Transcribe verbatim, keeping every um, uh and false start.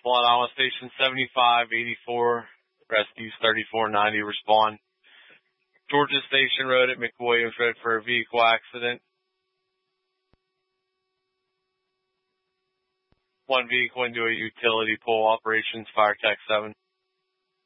Long Island Station seventy-five eighty-four, rescues thirty-four ninety respond. Georgia Station Road at McWilliams Road for a vehicle accident. One vehicle into a utility pole operations, fire tech seven.